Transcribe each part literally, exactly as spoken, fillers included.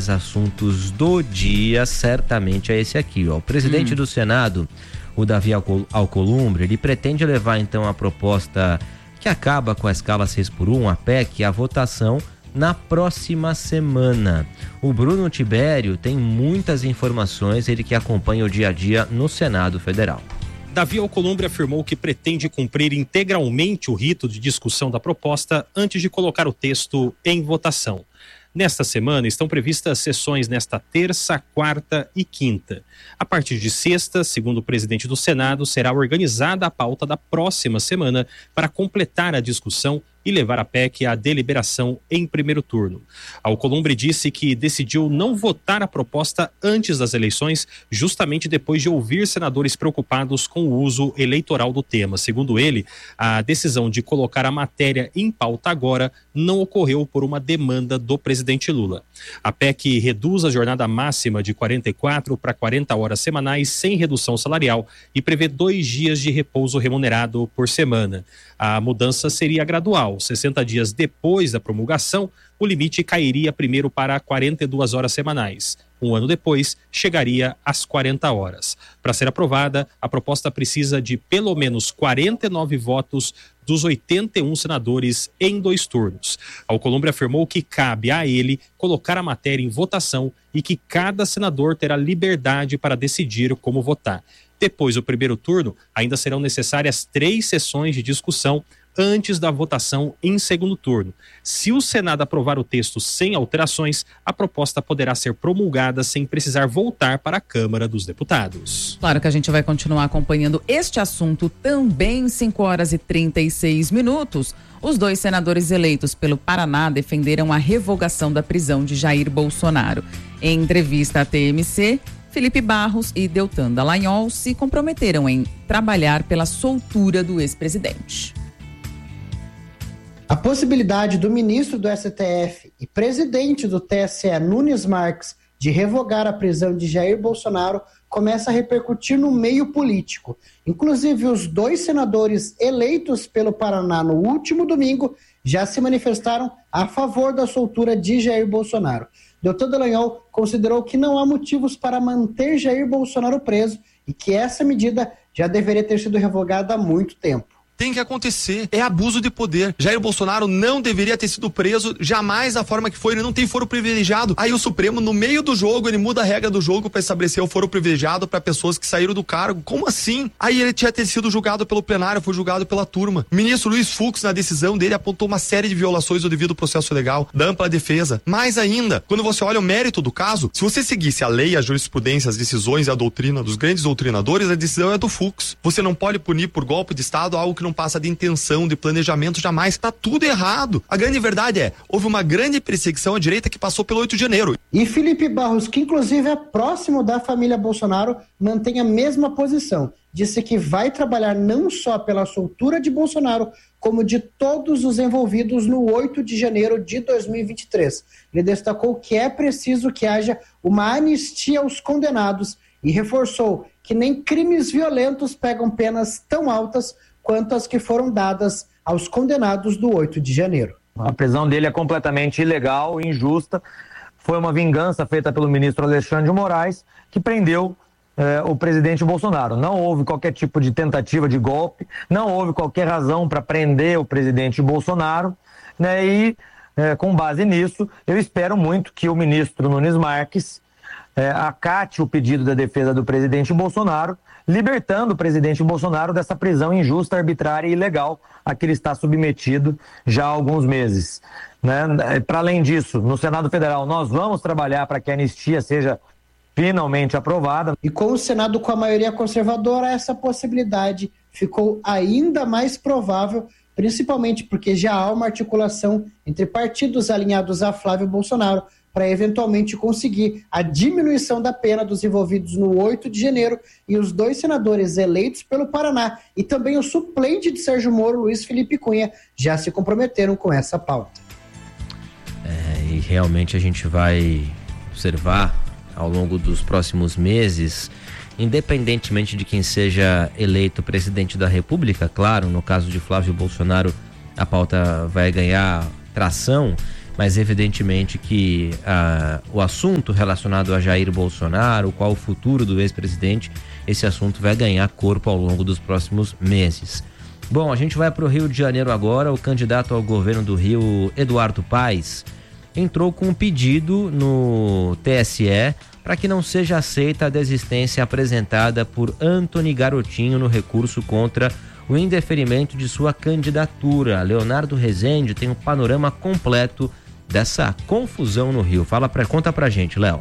principais assuntos do dia, certamente é esse aqui, ó. O presidente hum. do Senado, o Davi Alcolumbre, ele pretende levar então a proposta que acaba com a escala seis por um, a P E C, à votação na próxima semana. O Bruno Tibério tem muitas informações, ele que acompanha o dia a dia no Senado Federal. Davi Alcolumbre afirmou que pretende cumprir integralmente o rito de discussão da proposta antes de colocar o texto em votação. Nesta semana estão previstas sessões nesta terça, quarta e quinta. A partir de sexta, segundo o presidente do Senado, será organizada a pauta da próxima semana para completar a discussão e levar a P E C à deliberação em primeiro turno. Alcolumbre disse que decidiu não votar a proposta antes das eleições, justamente depois de ouvir senadores preocupados com o uso eleitoral do tema. Segundo ele, a decisão de colocar a matéria em pauta agora não ocorreu por uma demanda do presidente Lula. A P E C reduz a jornada máxima de quarenta e quatro para quarenta horas semanais sem redução salarial e prevê dois dias de repouso remunerado por semana. A mudança seria gradual. sessenta dias depois da promulgação, o limite cairia primeiro para quarenta e duas horas semanais. Um ano depois, chegaria às quarenta horas. Para ser aprovada, a proposta precisa de pelo menos quarenta e nove votos dos oitenta e um senadores em dois turnos. Alcolumbre afirmou que cabe a ele colocar a matéria em votação e que cada senador terá liberdade para decidir como votar. Depois do primeiro turno, ainda serão necessárias três sessões de discussão antes da votação em segundo turno. Se o Senado aprovar o texto sem alterações, a proposta poderá ser promulgada sem precisar voltar para a Câmara dos Deputados. Claro que a gente vai continuar acompanhando este assunto também, cinco horas e trinta e seis minutos. Os dois senadores eleitos pelo Paraná defenderam a revogação da prisão de Jair Bolsonaro. Em entrevista à T M C, Felipe Barros e Deltan Dallagnol se comprometeram em trabalhar pela soltura do ex-presidente. A possibilidade do ministro do S T F e presidente do T S E, Nunes Marques, de revogar a prisão de Jair Bolsonaro começa a repercutir no meio político. Inclusive, os dois senadores eleitos pelo Paraná no último domingo já se manifestaram a favor da soltura de Jair Bolsonaro. Deltan Dallagnol considerou que não há motivos para manter Jair Bolsonaro preso e que essa medida já deveria ter sido revogada há muito tempo. Tem que acontecer, é abuso de poder. Jair Bolsonaro não deveria ter sido preso jamais da forma que foi, ele não tem foro privilegiado. Aí o Supremo, no meio do jogo, ele muda a regra do jogo para estabelecer o foro privilegiado para pessoas que saíram do cargo. Como assim? Aí ele tinha ter sido julgado pelo plenário, foi julgado pela turma. O ministro Luiz Fux, na decisão dele, apontou uma série de violações do devido processo legal, da ampla defesa. Mais ainda, quando você olha o mérito do caso, se você seguisse a lei, a jurisprudência, as decisões e a doutrina dos grandes doutrinadores, a decisão é do Fux. Você não pode punir por golpe de Estado algo que não passa de intenção, de planejamento, jamais. Tá tudo errado. A grande verdade é, houve uma grande perseguição à direita que passou pelo oito de janeiro. E Felipe Barros, que inclusive é próximo da família Bolsonaro, mantém a mesma posição. Disse que vai trabalhar não só pela soltura de Bolsonaro, como de todos os envolvidos no oito de janeiro de dois mil e vinte e três. Ele destacou que é preciso que haja uma anistia aos condenados e reforçou que nem crimes violentos pegam penas tão altas quanto as que foram dadas aos condenados do oito de janeiro. A prisão dele é completamente ilegal, injusta. Foi uma vingança feita pelo ministro Alexandre de Moraes, que prendeu eh, o presidente Bolsonaro. Não houve qualquer tipo de tentativa de golpe, não houve qualquer razão para prender o presidente Bolsonaro, né? E, eh, com base nisso, eu espero muito que o ministro Nunes Marques eh, acate o pedido da defesa do presidente Bolsonaro, libertando o presidente Bolsonaro dessa prisão injusta, arbitrária e ilegal a que ele está submetido já há alguns meses. Né? Para além disso, no Senado Federal, nós vamos trabalhar para que a anistia seja finalmente aprovada. E com o Senado com a maioria conservadora, essa possibilidade ficou ainda mais provável, principalmente porque já há uma articulação entre partidos alinhados a Flávio Bolsonaro, para eventualmente conseguir a diminuição da pena dos envolvidos no oito de janeiro, e os dois senadores eleitos pelo Paraná e também o suplente de Sérgio Moro, Luiz Felipe Cunha, já se comprometeram com essa pauta. É, e realmente a gente vai observar ao longo dos próximos meses, independentemente de quem seja eleito presidente da República, claro, no caso de Flávio Bolsonaro, a pauta vai ganhar tração. mas evidentemente que ah, o assunto relacionado a Jair Bolsonaro, qual o futuro do ex-presidente, esse assunto vai ganhar corpo ao longo dos próximos meses. Bom, a gente vai para o Rio de Janeiro agora. O candidato ao governo do Rio, Eduardo Paes, entrou com um pedido no T S E para que não seja aceita a desistência apresentada por Antony Garotinho no recurso contra o indeferimento de sua candidatura. Leonardo Rezende tem um panorama completo dessa confusão no Rio. Fala pra, conta pra gente, Léo.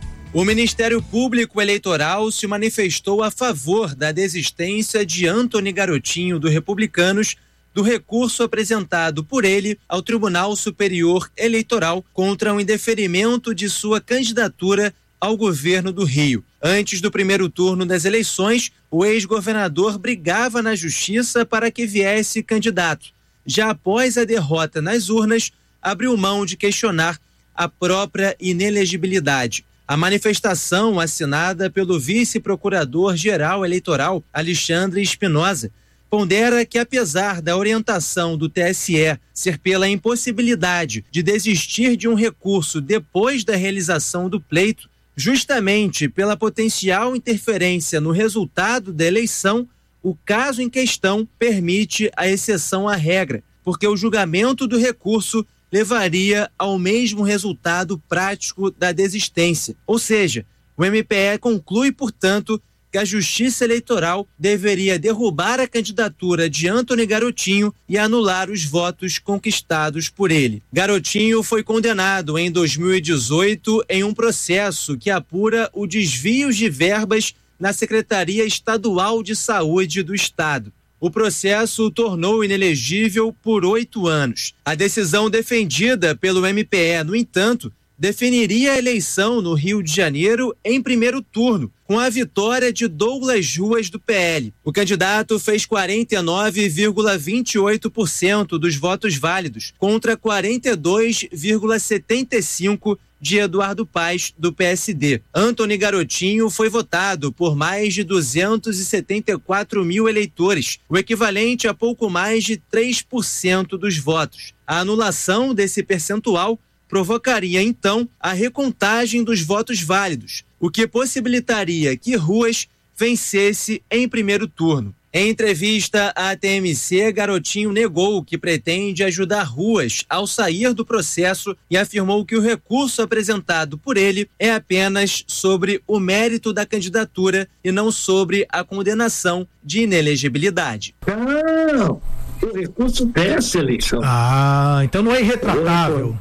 O Ministério Público Eleitoral se manifestou a favor da desistência de Antony Garotinho, do Republicanos, do recurso apresentado por ele ao Tribunal Superior Eleitoral contra o indeferimento de sua candidatura ao governo do Rio. Antes do primeiro turno das eleições, o ex-governador brigava na justiça para que viesse candidato. Já após a derrota nas urnas, abriu mão de questionar a própria inelegibilidade. A manifestação, assinada pelo vice-procurador-geral eleitoral, Alexandre Espinosa, pondera que, apesar da orientação do T S E ser pela impossibilidade de desistir de um recurso depois da realização do pleito, justamente pela potencial interferência no resultado da eleição, o caso em questão permite a exceção à regra, porque o julgamento do recurso levaria ao mesmo resultado prático da desistência. Ou seja, o M P E conclui, portanto, que a Justiça Eleitoral deveria derrubar a candidatura de Antony Garotinho e anular os votos conquistados por ele. Garotinho foi condenado em dois mil e dezoito em um processo que apura o desvio de verbas na Secretaria Estadual de Saúde do Estado. O processo o tornou inelegível por oito anos. A decisão defendida pelo M P E, no entanto, definiria a eleição no Rio de Janeiro em primeiro turno, com a vitória de Douglas Ruas, do P L. O candidato fez quarenta e nove vírgula vinte e oito por cento dos votos válidos, contra quarenta e dois vírgula setenta e cinco por cento de Eduardo Paes, do P S D. Antony Garotinho foi votado por mais de duzentos e setenta e quatro mil eleitores, o equivalente a pouco mais de três por cento dos votos. A anulação desse percentual provocaria, então, a recontagem dos votos válidos, o que possibilitaria que Ruas vencesse em primeiro turno. Em entrevista à T M C, Garotinho negou que pretende ajudar Ruas ao sair do processo e afirmou que o recurso apresentado por ele é apenas sobre o mérito da candidatura e não sobre a condenação de inelegibilidade. Não, o recurso dessa eleição. Ah, então não é irretratável.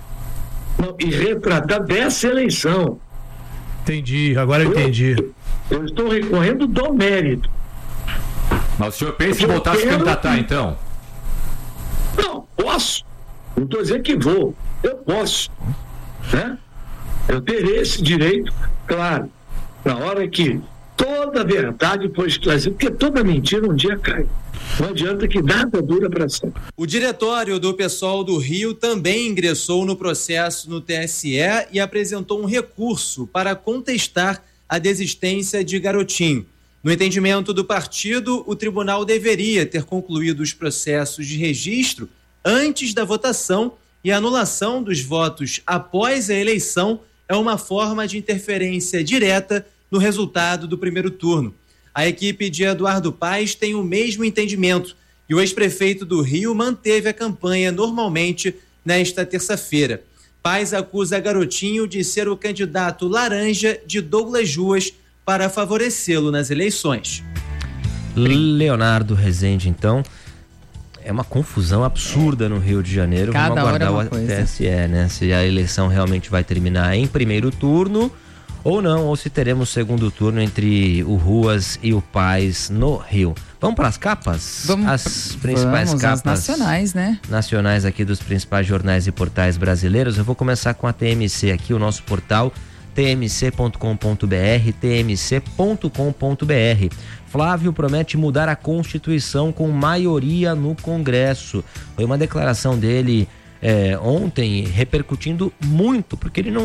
Não, irretratável dessa eleição. Entendi, agora eu entendi. Eu, eu estou recorrendo do mérito. Mas o senhor pensa em voltar a se candidatar, então? Não, posso. Não estou dizendo que vou. Eu posso. Né? Eu terei esse direito, claro, na hora que toda a verdade for esclarecida, porque toda mentira um dia cai. Não adianta que nada dura para sempre. O diretório do PSOL do Rio também ingressou no processo no T S E e apresentou um recurso para contestar a desistência de Garotinho. No entendimento do partido, o tribunal deveria ter concluído os processos de registro antes da votação e a anulação dos votos após a eleição é uma forma de interferência direta no resultado do primeiro turno. A equipe de Eduardo Paes tem o mesmo entendimento e o ex-prefeito do Rio manteve a campanha normalmente nesta terça-feira. Paes acusa Garotinho de ser o candidato laranja de Douglas Ruas para favorecê-lo nas eleições. Leonardo Rezende, então, é uma confusão absurda no Rio de Janeiro. Cada Vamos aguardar hora é o T S E, né? Se a eleição realmente vai terminar em primeiro turno ou não, ou se teremos segundo turno entre o Ruas e o Paes no Rio. Vamos para as capas? Vamos, as principais vamos, capas as nacionais, né? Nacionais aqui dos principais jornais e portais brasileiros. Eu vou começar com a T M C aqui, o nosso portal t m c ponto com ponto b r, t m c ponto com ponto b r. Flávio promete mudar a Constituição com maioria no Congresso. Foi uma declaração dele é, ontem, repercutindo muito, porque ele não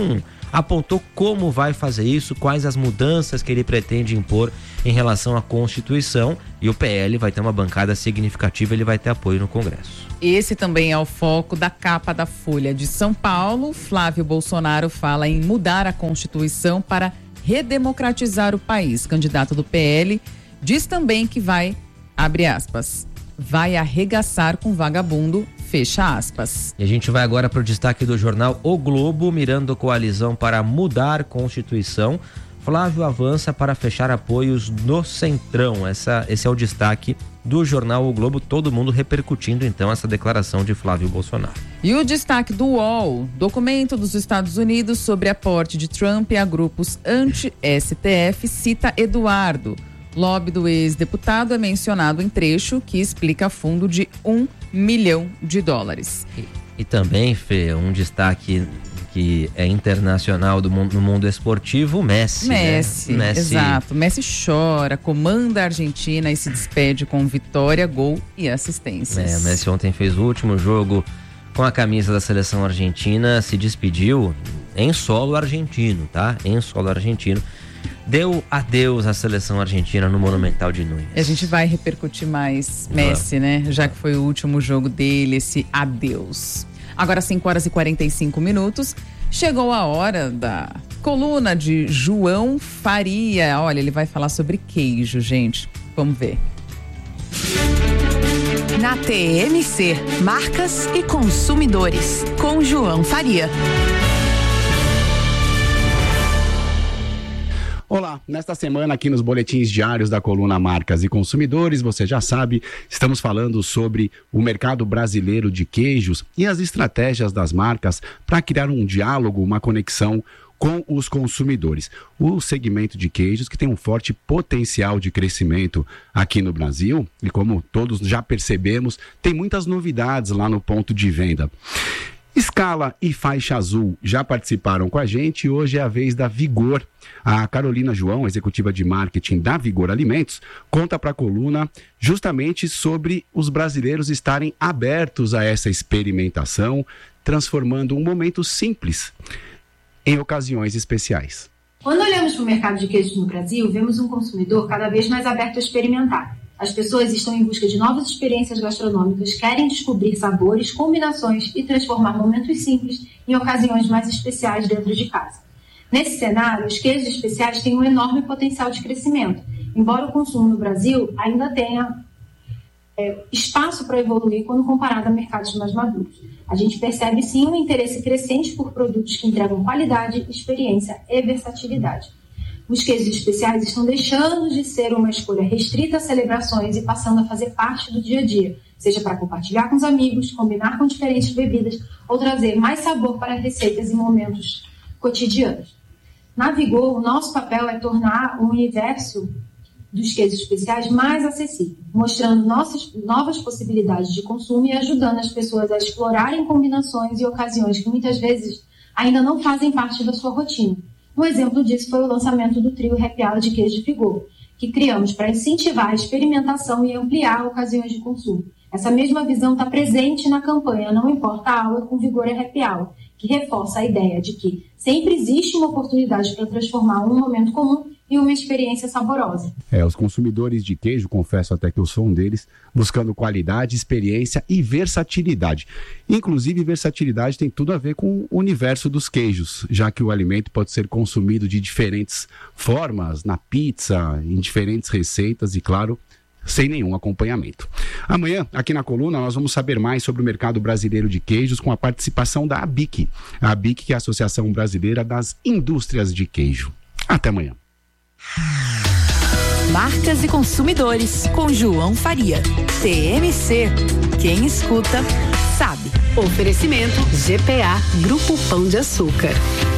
apontou como vai fazer isso, quais as mudanças que ele pretende impor em relação à Constituição, e o P L vai ter uma bancada significativa, ele vai ter apoio no Congresso. Esse também é o foco da capa da Folha de São Paulo. Flávio Bolsonaro fala em mudar a Constituição para redemocratizar o país. Candidato do P L diz também que vai, abre aspas, vai arregaçar com vagabundo, fecha aspas. E a gente vai agora para o destaque do jornal O Globo, mirando coalizão para mudar Constituição. Flávio avança para fechar apoios no Centrão. Essa, esse é o destaque do jornal O Globo, todo mundo repercutindo então essa declaração de Flávio Bolsonaro. E o destaque do U O L, documento dos Estados Unidos sobre aporte de Trump a grupos anti-S T F, cita Eduardo. Lobby do ex-deputado é mencionado em trecho que explica fundo de um milhão de dólares. E, e também, Fê, um destaque que é internacional do mundo, no mundo esportivo, Messi. Messi, né? Messi, exato. Messi chora, comanda a Argentina e se despede com vitória, gol e assistências. É, Messi ontem fez o último jogo com a camisa da seleção argentina, se despediu em solo argentino, tá? Em solo argentino. Deu adeus à seleção argentina no Monumental de Núñez. A gente vai repercutir mais Messi, ah. né? Já que foi o último jogo dele, esse adeus. Agora cinco horas e quarenta e cinco minutos, chegou a hora da coluna de João Faria. Olha, ele vai falar sobre queijo, gente. Vamos ver. Na T M C, Marcas e Consumidores, com João Faria. Olá, nesta semana aqui nos boletins diários da coluna Marcas e Consumidores, você já sabe, estamos falando sobre o mercado brasileiro de queijos e as estratégias das marcas para criar um diálogo, uma conexão com os consumidores. O segmento de queijos que tem um forte potencial de crescimento aqui no Brasil e, como todos já percebemos, tem muitas novidades lá no ponto de venda. Scala e Faixa Azul já participaram com a gente e hoje é a vez da Vigor. A Carolina João, executiva de marketing da Vigor Alimentos, conta para a coluna justamente sobre os brasileiros estarem abertos a essa experimentação, transformando um momento simples em ocasiões especiais. Quando olhamos para o mercado de queijos no Brasil, vemos um consumidor cada vez mais aberto a experimentar. As pessoas estão em busca de novas experiências gastronômicas, querem descobrir sabores, combinações e transformar momentos simples em ocasiões mais especiais dentro de casa. Nesse cenário, os queijos especiais têm um enorme potencial de crescimento, embora o consumo no Brasil ainda tenha é, espaço para evoluir quando comparado a mercados mais maduros. A gente percebe sim um interesse crescente por produtos que entregam qualidade, experiência e versatilidade. Os queijos especiais estão deixando de ser uma escolha restrita a celebrações e passando a fazer parte do dia a dia, seja para compartilhar com os amigos, combinar com diferentes bebidas ou trazer mais sabor para receitas e momentos cotidianos. Na Vigor, o nosso papel é tornar o universo dos queijos especiais mais acessível, mostrando nossas novas possibilidades de consumo e ajudando as pessoas a explorarem combinações e ocasiões que muitas vezes ainda não fazem parte da sua rotina. Um exemplo disso foi o lançamento do trio Happy Hour de queijo de Vigor, que criamos para incentivar a experimentação e ampliar ocasiões de consumo. Essa mesma visão está presente na campanha Não Importa a Aula com Vigor e Happy Hour, que reforça a ideia de que sempre existe uma oportunidade para transformar um momento comum em uma experiência saborosa. É, os consumidores de queijo, confesso até que eu sou um deles, buscando qualidade, experiência e versatilidade. Inclusive, versatilidade tem tudo a ver com o universo dos queijos, já que o alimento pode ser consumido de diferentes formas, na pizza, em diferentes receitas e, claro, sem nenhum acompanhamento. Amanhã, aqui na coluna, nós vamos saber mais sobre o mercado brasileiro de queijos com a participação da A B I C. A A B I C, que é a Associação Brasileira das Indústrias de Queijo. Até amanhã. Marcas e Consumidores, com João Faria. T M C. Quem escuta, sabe. Oferecimento G P A, Grupo Pão de Açúcar.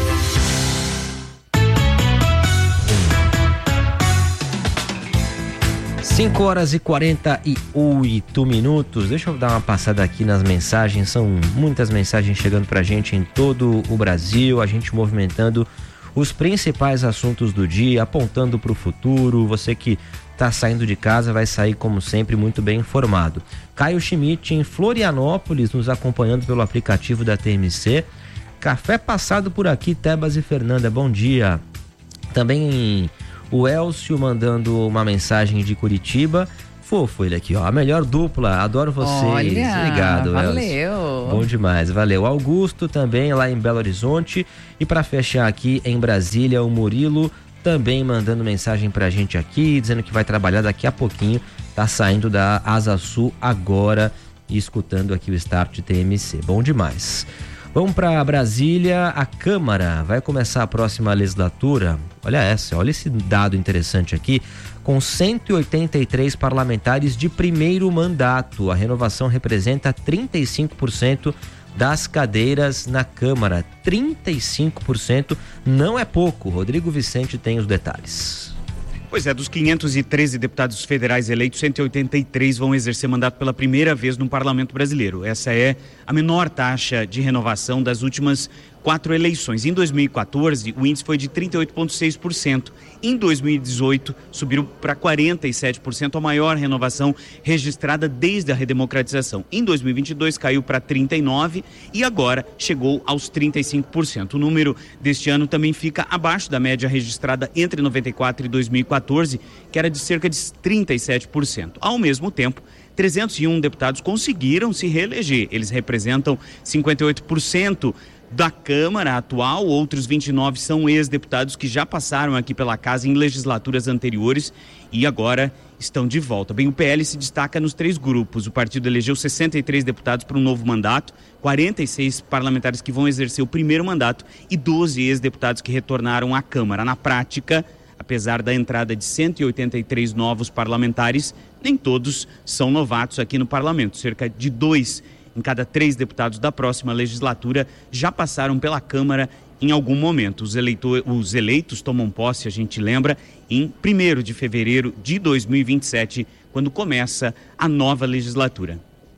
cinco horas e quarenta e oito minutos. Deixa eu dar uma passada aqui nas mensagens. São muitas mensagens chegando pra gente em todo o Brasil. A gente movimentando os principais assuntos do dia, apontando para o futuro. Você que está saindo de casa vai sair, como sempre, muito bem informado. Caio Schmidt, em Florianópolis, nos acompanhando pelo aplicativo da T M C. Café passado por aqui, Tebas e Fernanda, bom dia. Também o Elcio mandando uma mensagem de Curitiba. Fofo ele aqui, ó. A melhor dupla, adoro vocês. Olha, obrigado, valeu. Elcio. Bom demais, valeu. Augusto também lá em Belo Horizonte. E para fechar aqui em Brasília, o Murilo também mandando mensagem pra gente aqui, dizendo que vai trabalhar daqui a pouquinho. Tá saindo da Asa Sul agora e escutando aqui o Start T M C. Bom demais. Vamos para Brasília, a Câmara vai começar a próxima legislatura. Olha essa, olha esse dado interessante aqui, com cento e oitenta e três parlamentares de primeiro mandato. A renovação representa trinta e cinco por cento das cadeiras na Câmara. trinta e cinco por cento não é pouco. Rodrigo Vicente tem os detalhes. Pois é, dos quinhentos e treze deputados federais eleitos, cento e oitenta e três vão exercer mandato pela primeira vez no Parlamento Brasileiro. Essa é a menor taxa de renovação das últimas quatro eleições. Em dois mil e quatorze, o índice foi de trinta e oito vírgula seis por cento. Em dois mil e dezoito, subiu para quarenta e sete por cento, a maior renovação registrada desde a redemocratização. Em dois mil e vinte e dois, caiu para trinta e nove por cento e agora chegou aos trinta e cinco por cento. O número deste ano também fica abaixo da média registrada entre noventa e quatro e dois mil e quatorze, que era de cerca de trinta e sete por cento. Ao mesmo tempo, trezentos e um deputados conseguiram se reeleger. Eles representam cinquenta e oito por cento da Câmara atual. Outros vinte e nove são ex-deputados que já passaram aqui pela casa em legislaturas anteriores e agora estão de volta. Bem, o P L se destaca nos três grupos. O partido elegeu sessenta e três deputados para um novo mandato, quarenta e seis parlamentares que vão exercer o primeiro mandato e doze ex-deputados que retornaram à Câmara. Na prática, apesar da entrada de cento e oitenta e três novos parlamentares, nem todos são novatos aqui no parlamento. Cerca de dois em cada três deputados da próxima legislatura já passaram pela Câmara em algum momento. Os, eleitor, os eleitos tomam posse, a gente lembra, em primeiro de fevereiro de dois mil e vinte e sete, quando começa a nova legislatura.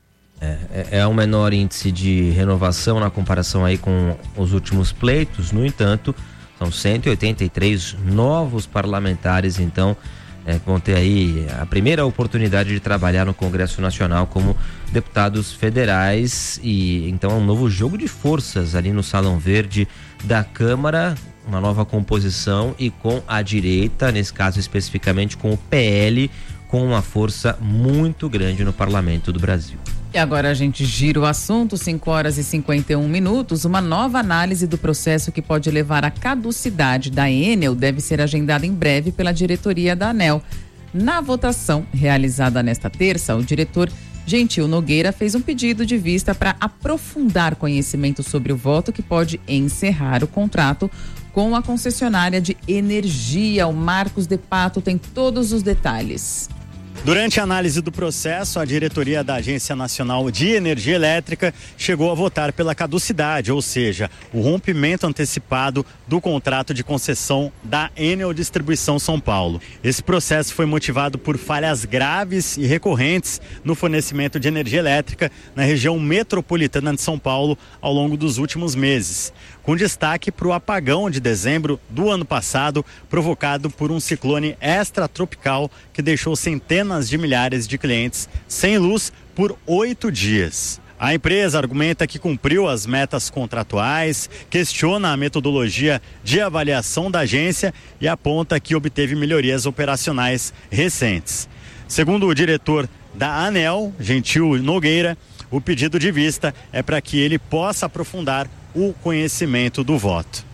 É, é um menor índice de renovação na comparação aí com os últimos pleitos. No entanto, são cento e oitenta e três novos parlamentares, então, É, que vão ter aí a primeira oportunidade de trabalhar no Congresso Nacional como deputados federais, e então é um novo jogo de forças ali no Salão Verde da Câmara, uma nova composição e com a direita, nesse caso especificamente com o P L, com uma força muito grande no Parlamento do Brasil. E agora a gente gira o assunto, cinco horas e cinquenta e um minutos. Uma nova análise do processo que pode levar à caducidade da Enel deve ser agendada em breve pela diretoria da ANEEL. Na votação realizada nesta terça, o diretor Gentil Nogueira fez um pedido de vista para aprofundar conhecimento sobre o voto que pode encerrar o contrato com a concessionária de energia. O Marcos de Pato tem todos os detalhes. Durante a análise do processo, a diretoria da Agência Nacional de Energia Elétrica chegou a votar pela caducidade, ou seja, o rompimento antecipado do contrato de concessão da Enel Distribuição São Paulo. Esse processo foi motivado por falhas graves e recorrentes no fornecimento de energia elétrica na região metropolitana de São Paulo ao longo dos últimos meses, com destaque para o apagão de dezembro do ano passado, provocado por um ciclone extratropical que deixou centenas de milhares de clientes sem luz por oito dias. A empresa argumenta que cumpriu as metas contratuais, questiona a metodologia de avaliação da agência e aponta que obteve melhorias operacionais recentes. Segundo o diretor da ANEEL, Gentil Nogueira, o pedido de vista é para que ele possa aprofundar o conhecimento do voto.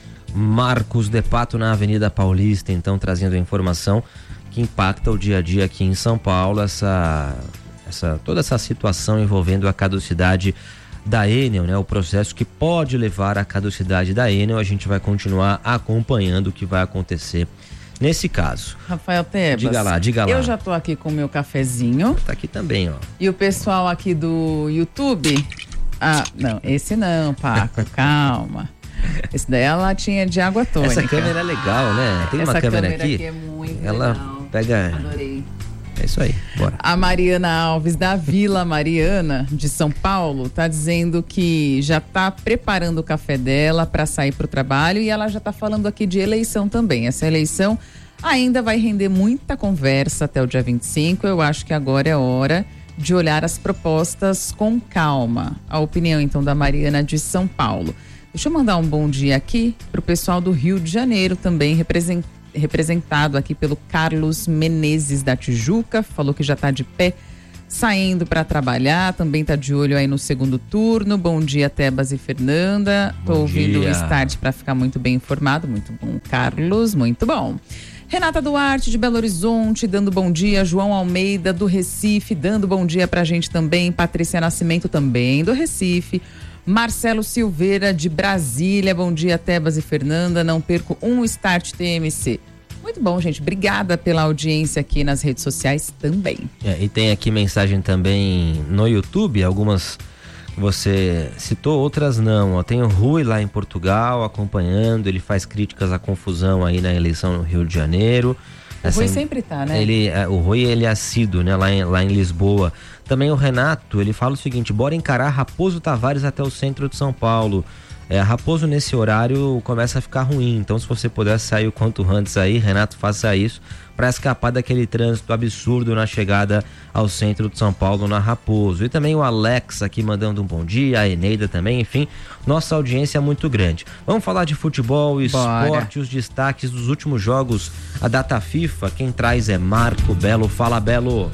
Marcos de Pato na Avenida Paulista, então, trazendo a informação que impacta o dia a dia aqui em São Paulo, essa, essa, toda essa situação envolvendo a caducidade da Enel, né? O processo que pode levar à caducidade da Enel. A gente vai continuar acompanhando o que vai acontecer nesse caso. Rafael Tebas, diga lá, diga lá. Eu já tô aqui com o meu cafezinho. Tá aqui também, ó. E o pessoal aqui do YouTube... Ah, não, esse não, Paco, calma. Esse daí é a latinha de água tônica. Essa câmera é legal, né? Tem Essa uma câmera, câmera aqui, aqui é muito ela legal. Pega... Adorei. É isso aí, bora. A Mariana Alves, da Vila Mariana, de São Paulo, tá dizendo que já tá preparando o café dela para sair pro trabalho, e ela já tá falando aqui de eleição também. Essa eleição ainda vai render muita conversa até o dia vinte e cinco. Eu acho que agora é hora de olhar as propostas com calma. A opinião, então, da Mariana de São Paulo. Deixa eu mandar um bom dia aqui pro pessoal do Rio de Janeiro também, represent, representado aqui pelo Carlos Menezes da Tijuca, falou que já tá de pé, saindo para trabalhar, também tá de olho aí no segundo turno. Bom dia, Tebas e Fernanda. Bom Tô ouvindo dia. O Start para ficar muito bem informado. Muito bom, Carlos, muito bom. Renata Duarte de Belo Horizonte dando bom dia, João Almeida do Recife dando bom dia pra gente também, Patrícia Nascimento também do Recife, Marcelo Silveira de Brasília, bom dia, Tebas e Fernanda, não perco um Start T M C. Muito bom, gente. Obrigada pela audiência aqui nas redes sociais também. É, e tem aqui mensagem também no YouTube, algumas você citou, outras não. Ó, tem o Rui lá em Portugal acompanhando, ele faz críticas à confusão aí na eleição no Rio de Janeiro. O Rui sempre tá, né? Ele, o Rui, ele é assíduo, né? Lá em, lá em Lisboa. Também o Renato, ele fala o seguinte: bora encarar Raposo Tavares até o centro de São Paulo. É, Raposo nesse horário começa a ficar ruim, então se você puder sair o quanto antes aí, Renato, faça isso para escapar daquele trânsito absurdo na chegada ao centro de São Paulo, na Raposo. E também o Alex aqui mandando um bom dia, a Eneida também, enfim, nossa audiência é muito grande. Vamos falar de futebol, esporte, os destaques dos últimos jogos, a data FIFA, quem traz é Marco Belo. Fala, Belo!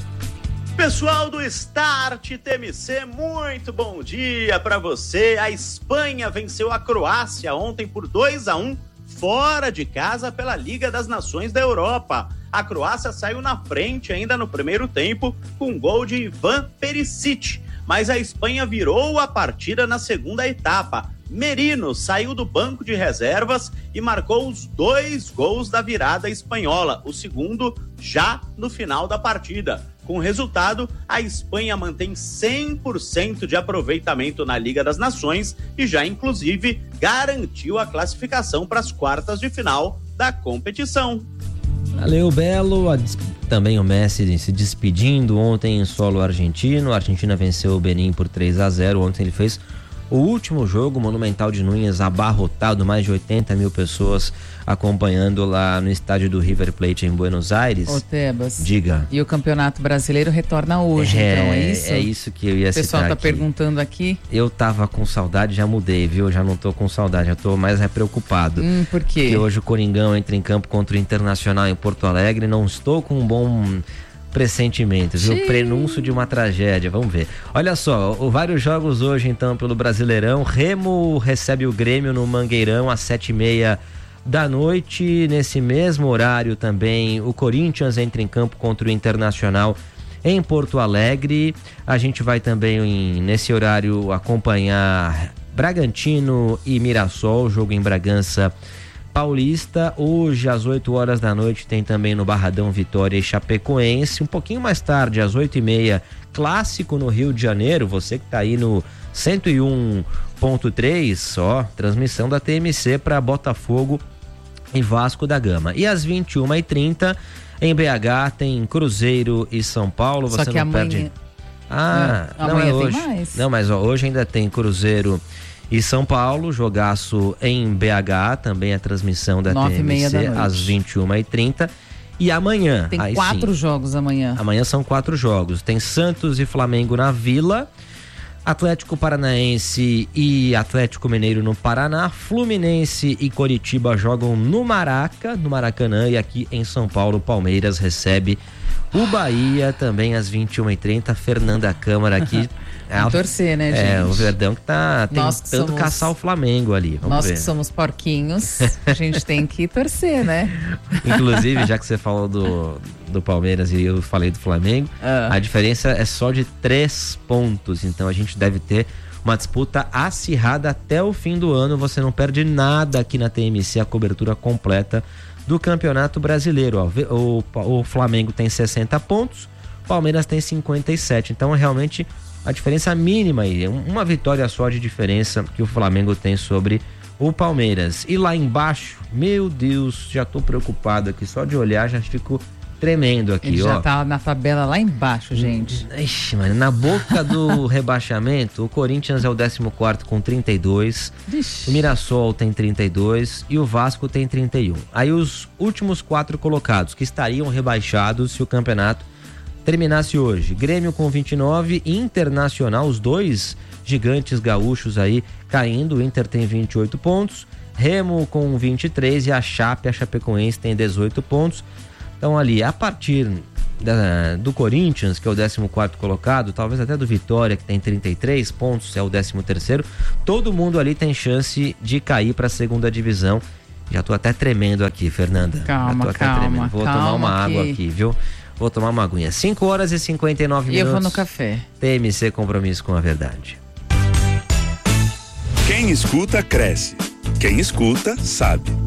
Pessoal do Start T M C, muito bom dia para você. A Espanha venceu a Croácia ontem por dois a um, fora de casa pela Liga das Nações da Europa. A Croácia saiu na frente ainda no primeiro tempo com um gol de Ivan Perisic, mas a Espanha virou a partida na segunda etapa. Merino saiu do banco de reservas e marcou os dois gols da virada espanhola, o segundo já no final da partida. Com o resultado, a Espanha mantém cem por cento de aproveitamento na Liga das Nações e já, inclusive, garantiu a classificação para as quartas de final da competição. Valeu, Belo. Também o Messi se despedindo ontem em solo argentino. A Argentina venceu o Benin por três a zero. Ontem ele fez o último jogo, Monumental de Núñez abarrotado, mais de oitenta mil pessoas acompanhando lá no estádio do River Plate em Buenos Aires. Ô, Tebas. Diga. E o Campeonato Brasileiro retorna hoje, é, então, é isso? É isso que eu ia citar. O pessoal tá aqui. perguntando aqui. Eu tava com saudade, já mudei, viu? Já não tô com saudade, já tô mais é preocupado. Hum, por quê? Porque hoje o Coringão entra em campo contra o Internacional em Porto Alegre, não estou com um bom pressentimento, viu? Sim. Prenúncio de uma tragédia, vamos ver. Olha só, o, vários jogos hoje então pelo Brasileirão. Remo recebe o Grêmio no Mangueirão às sete e meia da noite. Nesse mesmo horário também o Corinthians entra em campo contra o Internacional em Porto Alegre. A gente vai também em, nesse horário acompanhar Bragantino e Mirassol, jogo em Bragança Paulista. Hoje às oito horas da noite tem também no Barradão Vitória e Chapecoense. Um pouquinho mais tarde, às oito e meia, clássico no Rio de Janeiro. Você que tá aí no cento e um ponto três, ó, transmissão da T M C para Botafogo e Vasco da Gama. E às vinte e uma e trinta em B H tem Cruzeiro e São Paulo. Você Só que não amanhã... perde. Ah, é. não amanhã é hoje. Tem mais. Não, mas ó, hoje ainda tem Cruzeiro e São Paulo, jogaço em B H, também a transmissão da T M C às vinte e uma e trinta. E amanhã... Tem aí quatro sim, jogos amanhã. Amanhã são quatro jogos. Tem Santos e Flamengo na Vila, Atlético Paranaense e Atlético Mineiro no Paraná, Fluminense e Coritiba jogam no Maraca, no Maracanã, e aqui em São Paulo, Palmeiras recebe o Bahia também às vinte e uma e trinta. Fernanda Câmara aqui. É, torcer, né, gente? É, o Verdão que tá Nós tentando somos... caçar o Flamengo ali. Vamos Nós ver. que somos porquinhos, a gente tem que torcer, né? Inclusive, já que você falou do, do Palmeiras e eu falei do Flamengo, ah. a diferença é só de três pontos. Então a gente deve ter uma disputa acirrada até o fim do ano. Você não perde nada aqui na T M C, a cobertura completa do Campeonato Brasileiro. Ó, o, o Flamengo tem sessenta pontos, o Palmeiras tem cinquenta e sete. Então realmente a diferença mínima aí, uma vitória só de diferença que o Flamengo tem sobre o Palmeiras. E lá embaixo, meu Deus, já tô preocupado aqui, só de olhar já fico tremendo aqui. Ele ó. já tá na tabela lá embaixo, gente. Ixi, mano, na boca do rebaixamento, o Corinthians é o décimo quarto com trinta e dois, Ixi. o Mirassol tem trinta e dois e o Vasco tem trinta e um. Aí os últimos quatro colocados que estariam rebaixados se o campeonato terminasse hoje: Grêmio com vinte e nove, Internacional, os dois gigantes gaúchos aí caindo. O Inter tem vinte e oito pontos, Remo com vinte e três e a Chape, a Chapecoense, tem dezoito pontos. Então ali, a partir da, do Corinthians, que é o décimo quarto colocado, talvez até do Vitória, que tem trinta e três pontos, é o décimo terceiro, todo mundo ali tem chance de cair para a segunda divisão. Já tô até tremendo aqui, Fernanda. Calma, Já tô até calma, tremendo. Vou calma tomar uma que... água aqui, viu? Vou tomar uma aguinha. cinco horas e cinquenta e nove minutos. Eu vou no café. T M C, compromisso com a verdade. Quem escuta, cresce. Quem escuta, sabe.